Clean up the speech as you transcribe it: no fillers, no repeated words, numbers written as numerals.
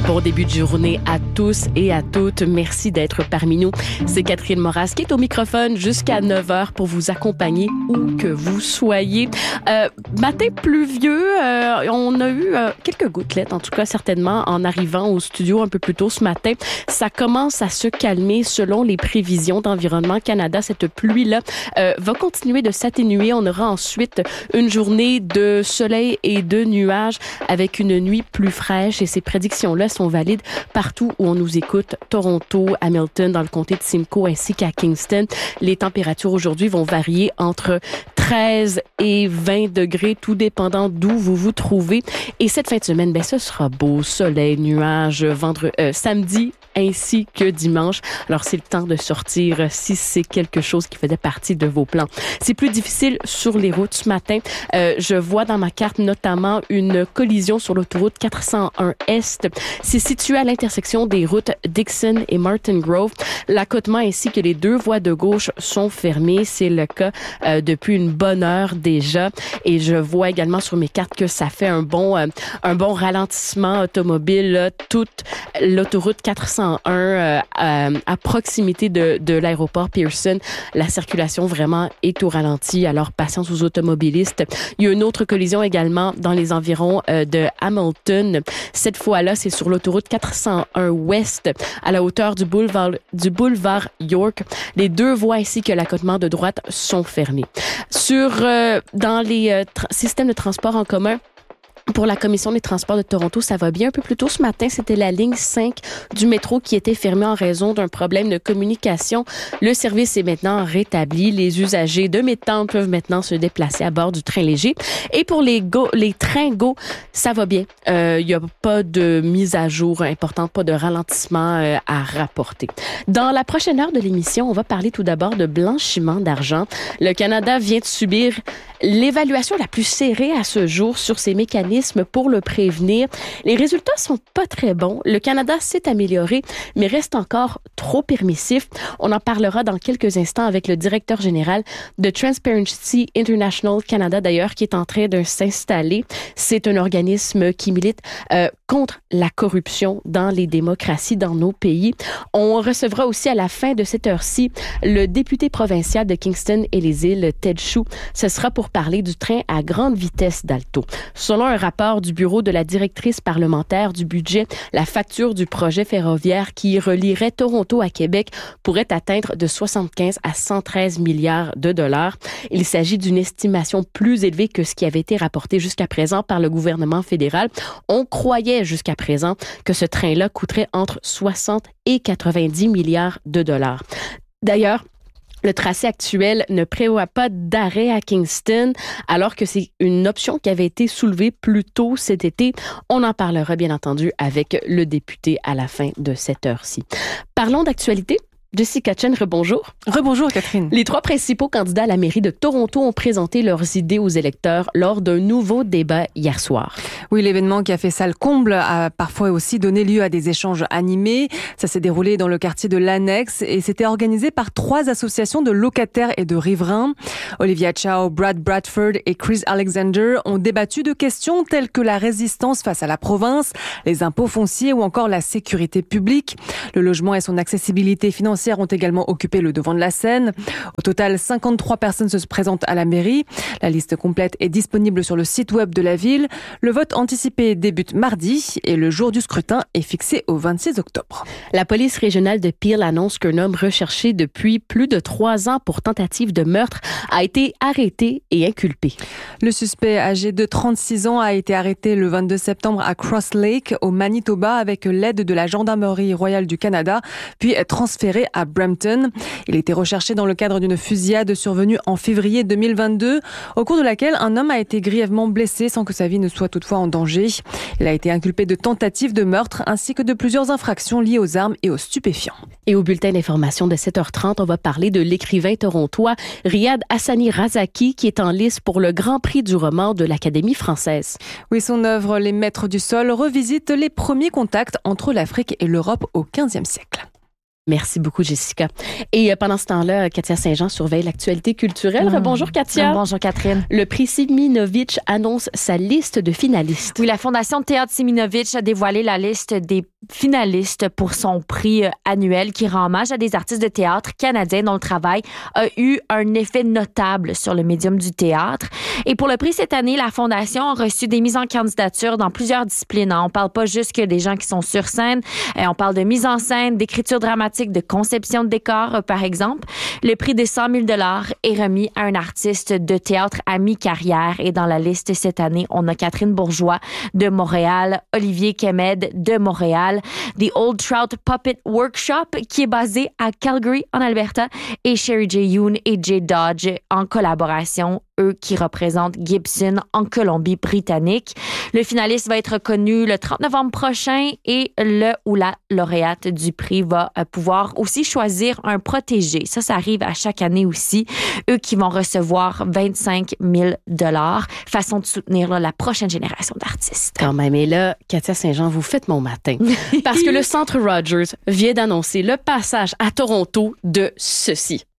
Bon début de journée à tous et à toutes. Merci d'être parmi nous. C'est Catherine Moras qui est au microphone jusqu'à 9h pour vous accompagner où que vous soyez. Matin pluvieux, on a eu quelques gouttelettes, en tout cas certainement en arrivant au studio un peu plus tôt ce matin. Ça commence à se calmer selon les prévisions d'Environnement Canada. Cette pluie-là va continuer de s'atténuer. On aura ensuite une journée de soleil et de nuages avec une nuit plus fraîche et ces prédictions-là sont valides partout où on nous écoute. Toronto, Hamilton, dans le comté de Simcoe ainsi qu'à Kingston. Les températures aujourd'hui vont varier entre 13 et 20 degrés, tout dépendant d'où vous vous trouvez. Et cette fin de semaine, ce sera beau, soleil, nuages, samedi ainsi que dimanche. Alors, c'est le temps de sortir si c'est quelque chose qui faisait partie de vos plans. C'est plus difficile sur les routes ce matin. Je vois dans ma carte notamment une collision sur l'autoroute 401 Est. C'est situé à l'intersection des routes Dixon et Martin Grove. L'accotement ainsi que les deux voies de gauche sont fermées. C'est le cas depuis une bonne heure déjà. Et je vois également sur mes cartes que ça fait un bon ralentissement automobile. Là, toute l'autoroute 401 à proximité de l'aéroport Pearson. La circulation vraiment est au ralenti. Alors, patience aux automobilistes. Il y a une autre collision également dans les environs de Hamilton. Cette fois-là, c'est sur l'autoroute 401 Ouest, à la hauteur du boulevard York. Les deux voies ainsi que l'accotement de droite sont fermés. Dans les systèmes de transport en commun, pour la Commission des transports de Toronto, ça va bien. Un peu plus tôt ce matin, c'était la ligne 5 du métro qui était fermée en raison d'un problème de communication. Le service est maintenant rétabli. Les usagers de Midtown peuvent maintenant se déplacer à bord du train léger. Et pour les trains GO, ça va bien. Il n'y a pas de mise à jour importante, pas de ralentissement à rapporter. Dans la prochaine heure de l'émission, on va parler tout d'abord de blanchiment d'argent. Le Canada vient de subir l'évaluation la plus serrée à ce jour sur ses mécanismes pour le prévenir. Les résultats sont pas très bons. Le Canada s'est amélioré, mais reste encore trop permissif. On en parlera dans quelques instants avec le directeur général de Transparency International Canada, d'ailleurs, qui est en train de s'installer. C'est un organisme qui milite contre la corruption dans les démocraties dans nos pays. On recevra aussi à la fin de cette heure-ci le député provincial de Kingston et les îles, Ted Chu. Ce sera pour parler du train à grande vitesse d'Alto. Selon un rapport du bureau de la directrice parlementaire du budget, la facture du projet ferroviaire qui relierait Toronto à Québec pourrait atteindre de 75 à 113 milliards de dollars. Il s'agit d'une estimation plus élevée que ce qui avait été rapporté jusqu'à présent par le gouvernement fédéral. On croyait jusqu'à présent que ce train-là coûterait entre 60 et 90 milliards de dollars. D'ailleurs, le tracé actuel ne prévoit pas d'arrêt à Kingston, alors que c'est une option qui avait été soulevée plus tôt cet été. On en parlera bien entendu avec le député à la fin de cette heure-ci. Parlons d'actualité. Jessica Chen, rebonjour. Rebonjour, Catherine. Les trois principaux candidats à la mairie de Toronto ont présenté leurs idées aux électeurs lors d'un nouveau débat hier soir. Oui, l'événement qui a fait salle comble a parfois aussi donné lieu à des échanges animés. Ça s'est déroulé dans le quartier de l'Annexe et c'était organisé par 3 associations de locataires et de riverains. Olivia Chow, Brad Bradford et Chris Alexander ont débattu de questions telles que la résistance face à la province, les impôts fonciers ou encore la sécurité publique. Le logement et son accessibilité financière ont également occupé le devant de la scène. Au total, 53 personnes se présentent à la mairie. La liste complète est disponible sur le site web de la ville. Le vote anticipé débute mardi et le jour du scrutin est fixé au 26 octobre. La police régionale de Peel annonce qu'un homme recherché depuis plus de 3 ans pour tentative de meurtre a été arrêté et inculpé. Le suspect âgé de 36 ans a été arrêté le 22 septembre à Cross Lake, au Manitoba, avec l'aide de la Gendarmerie royale du Canada, puis est transféré à Brampton. Il était recherché dans le cadre d'une fusillade survenue en février 2022, au cours de laquelle un homme a été grièvement blessé sans que sa vie ne soit toutefois en danger. Il a été inculpé de tentative de meurtre ainsi que de plusieurs infractions liées aux armes et aux stupéfiants. Et au bulletin d'information de 7h30, on va parler de l'écrivain torontois Riyad Hassani Razaki qui est en lice pour le Grand Prix du roman de l'Académie française. Oui, son œuvre Les Maîtres du Sol revisite les premiers contacts entre l'Afrique et l'Europe au XVe siècle. Merci beaucoup, Jessica. Et pendant ce temps-là, Katia Saint-Jean surveille l'actualité culturelle. Bonjour, Katia. Bonjour, Catherine. Le prix Siminovitch annonce sa liste de finalistes. Oui, la Fondation Théâtre Siminovitch a dévoilé la liste des finaliste pour son prix annuel qui rend hommage à des artistes de théâtre canadiens dont le travail a eu un effet notable sur le médium du théâtre. Et pour le prix cette année, la Fondation a reçu des mises en candidature dans plusieurs disciplines. On parle pas juste que des gens qui sont sur scène. On parle de mise en scène, d'écriture dramatique, de conception de décor, par exemple. Le prix de 100 000 $ est remis à un artiste de théâtre à mi-carrière. Et dans la liste cette année, on a Catherine Bourgeois de Montréal, Olivier Kemed de Montréal, The Old Trout Puppet Workshop qui est basé à Calgary en Alberta et Sherry J. Yoon et Jay Dodge en collaboration, eux qui représentent Gibson en Colombie-Britannique. Le finaliste va être reconnu le 30 novembre prochain et le ou la lauréate du prix va pouvoir aussi choisir un protégé. Ça arrive à chaque année aussi. Eux qui vont recevoir 25 000 $. Façon de soutenir la prochaine génération d'artistes. Quand même. Et là, Katia Saint-Jean, vous faites mon matin. Parce que le Centre Rogers vient d'annoncer le passage à Toronto de ceci.